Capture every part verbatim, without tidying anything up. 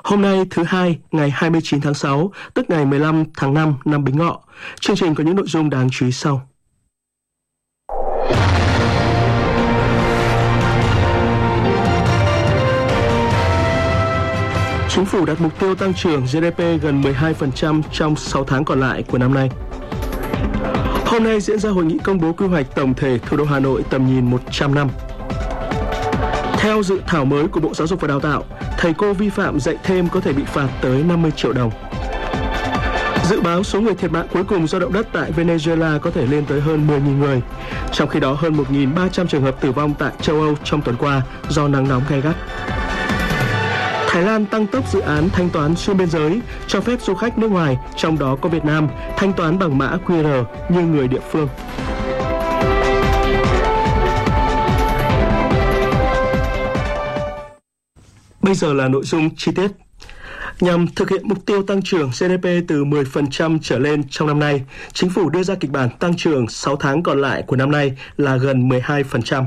Hôm nay thứ hai, ngày hai mươi chín tháng sáu, tức ngày mười lăm tháng năm năm Bính Ngọ. Chương trình có những nội dung đáng chú ý sau. Chính phủ đặt mục tiêu tăng trưởng giê đê pê gần mười hai phần trăm trong sáu tháng còn lại của năm nay. Hôm nay diễn ra hội nghị công bố quy hoạch tổng thể thủ đô Hà Nội tầm nhìn một trăm năm. Theo dự thảo mới của Bộ Giáo dục và Đào tạo, thầy cô vi phạm dạy thêm có thể bị phạt tới năm mươi triệu đồng. Dự báo số người thiệt mạng cuối cùng do động đất tại Venezuela có thể lên tới hơn mười nghìn người. Trong khi đó, hơn một nghìn ba trăm trường hợp tử vong tại châu Âu trong tuần qua do nắng nóng gay gắt. Thái Lan tăng tốc dự án thanh toán xuyên biên giới, cho phép du khách nước ngoài, trong đó có Việt Nam, thanh toán bằng mã quy rờ như người địa phương. Bây giờ là nội dung chi tiết. Nhằm thực hiện mục tiêu tăng trưởng giê đê pê từ mười phần trăm trở lên trong năm nay, Chính phủ đưa ra kịch bản tăng trưởng sáu tháng còn lại của năm nay là gần mười hai phần trăm.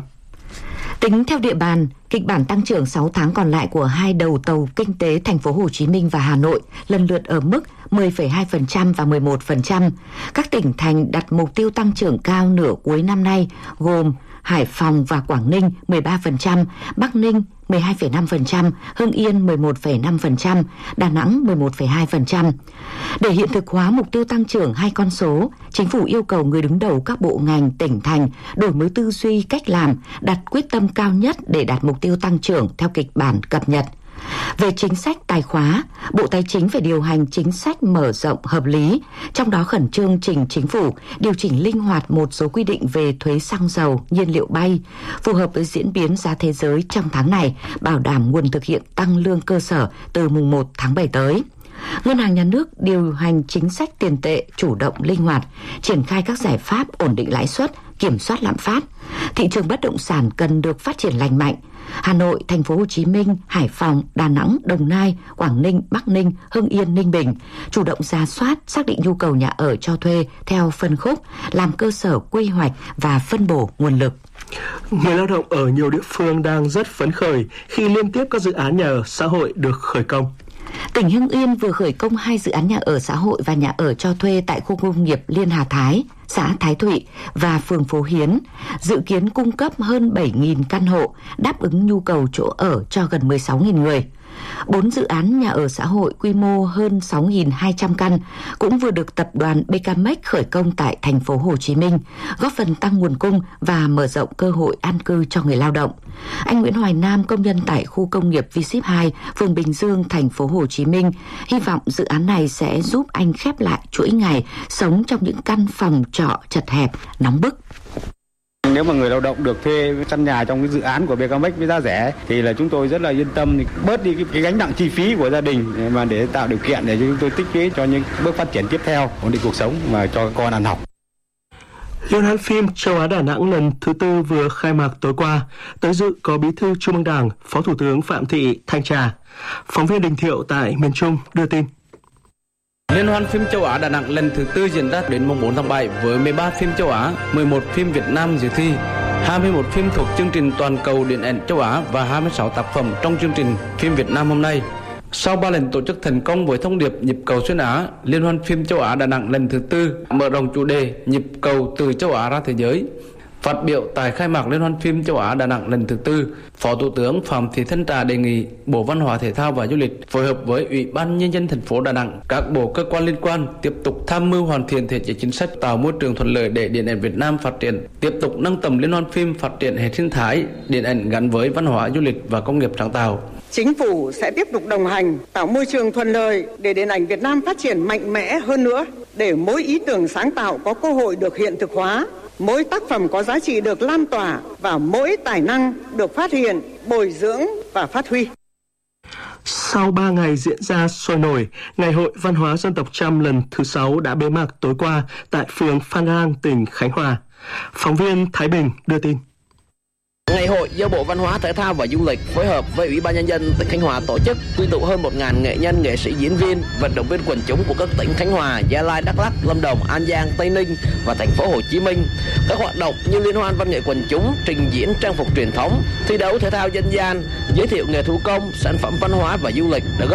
Tính theo địa bàn, kịch bản tăng trưởng sáu tháng còn lại của hai đầu tàu kinh tế thành phố Hồ Chí Minh và Hà Nội lần lượt ở mức mười phẩy hai phần trăm và mười một phần trăm. Các tỉnh thành đặt mục tiêu tăng trưởng cao nửa cuối năm nay gồm Hải Phòng và Quảng Ninh mười ba phần trăm, Bắc Ninh mười hai phẩy năm phần trăm, Hưng Yên mười một phẩy năm phần trăm, Đà Nẵng mười một phẩy hai phần trăm. Để hiện thực hóa mục tiêu tăng trưởng hai con số, Chính phủ yêu cầu người đứng đầu các bộ ngành, tỉnh thành đổi mới tư duy, cách làm, đặt quyết tâm cao nhất để đạt mục tiêu tăng trưởng theo kịch bản cập nhật. Về chính sách tài khóa, Bộ Tài chính phải điều hành chính sách mở rộng hợp lý, trong đó khẩn trương trình Chính phủ điều chỉnh linh hoạt một số quy định về thuế xăng dầu, nhiên liệu bay, phù hợp với diễn biến giá thế giới trong tháng này, bảo đảm nguồn thực hiện tăng lương cơ sở từ mùng một tháng bảy tới. Ngân hàng Nhà nước điều hành chính sách tiền tệ chủ động linh hoạt, triển khai các giải pháp ổn định lãi suất, kiểm soát lạm phát. Thị trường bất động sản cần được phát triển lành mạnh. Hà Nội, Thành phố Hồ Chí Minh, Hải Phòng, Đà Nẵng, Đồng Nai, Quảng Ninh, Bắc Ninh, Hưng Yên, Ninh Bình chủ động rà soát, xác định nhu cầu nhà ở cho thuê theo phân khúc, làm cơ sở quy hoạch và phân bổ nguồn lực. Người lao động ở nhiều địa phương đang rất phấn khởi khi liên tiếp các dự án nhà ở xã hội được khởi công. Tỉnh Hưng Yên vừa khởi công hai dự án nhà ở xã hội và nhà ở cho thuê tại khu công nghiệp Liên Hà Thái, xã Thái Thụy và phường Phố Hiến, dự kiến cung cấp hơn bảy nghìn căn hộ, đáp ứng nhu cầu chỗ ở cho gần mười sáu nghìn người. Bốn dự án nhà ở xã hội quy mô hơn sáu nghìn hai trăm căn cũng vừa được tập đoàn bê ca em e xê khởi công tại thành phố Hồ Chí Minh, góp phần tăng nguồn cung và mở rộng cơ hội an cư cho người lao động. Anh Nguyễn Hoài Nam, công nhân tại khu công nghiệp vê ship hai, phường Bình Dương, thành phố Hồ Chí Minh, hy vọng dự án này sẽ giúp anh khép lại chuỗi ngày sống trong những căn phòng trọ chật hẹp, nóng bức. Nếu mà người lao động được thuê căn nhà trong cái dự án của bê ca em e xê với giá rẻ thì là chúng tôi rất là yên tâm, thì bớt đi cái, cái gánh nặng chi phí của gia đình mà để tạo điều kiện để chúng tôi tích lũy cho những bước phát triển tiếp theo, ổn định cuộc sống và cho các con ăn học. Liên hoan phim Châu Á Đà Nẵng lần thứ tư vừa khai mạc tối qua. Tới dự có Bí thư Trung ương Đảng, Phó Thủ tướng Phạm Thị Thanh Trà. Phóng viên Đình Thiệu tại miền Trung đưa tin. Liên hoan phim Châu Á Đà Nẵng lần thứ tư diễn ra đến mùng bốn tháng bảy với mười ba phim châu Á, mười một phim Việt Nam dự thi, hai mươi mốt phim thuộc chương trình toàn cầu điện ảnh châu Á và hai mươi sáu tác phẩm trong chương trình phim Việt Nam hôm nay. Sau ba lần tổ chức thành công với thông điệp nhịp cầu xuyên Á, Liên hoan phim Châu Á Đà Nẵng lần thứ tư mở rộng chủ đề nhịp cầu từ châu Á ra thế giới. Phát biểu tại khai mạc Liên hoan phim Châu Á Đà Nẵng lần thứ tư, Phó Thủ tướng Phạm Thị Thanh Trà đề nghị Bộ Văn hóa Thể thao và Du lịch phối hợp với Ủy ban Nhân dân thành phố Đà Nẵng, các bộ cơ quan liên quan tiếp tục tham mưu hoàn thiện thể chế chính sách, tạo môi trường thuận lợi để điện ảnh Việt Nam phát triển, tiếp tục nâng tầm Liên hoan phim, phát triển hệ sinh thái điện ảnh gắn với văn hóa, du lịch và công nghiệp sáng tạo. Chính phủ sẽ tiếp tục đồng hành, tạo môi trường thuận lợi để điện ảnh Việt Nam phát triển mạnh mẽ hơn nữa, để mỗi ý tưởng sáng tạo có cơ hội được hiện thực hóa, mỗi tác phẩm có giá trị được lan tỏa và mỗi tài năng được phát hiện, bồi dưỡng và phát huy. Sau ba ngày diễn ra sôi nổi, Ngày hội Văn hóa Dân tộc Chăm lần thứ sáu đã bế mạc tối qua tại phường Phan Rang, tỉnh Khánh Hòa. Phóng viên Thái Bình đưa tin. Ngày hội do Bộ Văn hóa Thể thao và Du lịch phối hợp với Ủy ban Nhân dân tỉnh Khánh Hòa tổ chức, quy tụ hơn một nghìn nghệ nhân, nghệ sĩ, diễn viên, vận động viên quần chúng của các tỉnh Khánh Hòa, Gia Lai, Đắk Lắk, Lâm Đồng, An Giang, Tây Ninh và thành phố Hồ Chí Minh. Các hoạt động như liên hoan văn nghệ quần chúng, trình diễn trang phục truyền thống, thi đấu thể thao dân gian, giới thiệu nghề thủ công, sản phẩm văn hóa và du lịch đã góp